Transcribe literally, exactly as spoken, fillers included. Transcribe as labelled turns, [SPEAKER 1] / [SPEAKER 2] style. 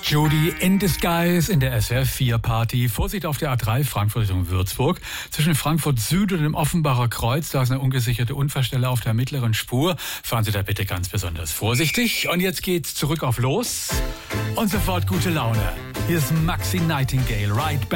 [SPEAKER 1] Judy in Disguise in der S W R vier Party. Vorsicht auf der A drei Frankfurt Richtung Würzburg. Zwischen Frankfurt Süd und dem Offenbacher Kreuz, da ist eine ungesicherte Unfallstelle auf der mittleren Spur. Fahren Sie da bitte ganz besonders vorsichtig. Und jetzt geht's zurück auf Los und sofort gute Laune. Hier ist Maxi Nightingale, Right Back.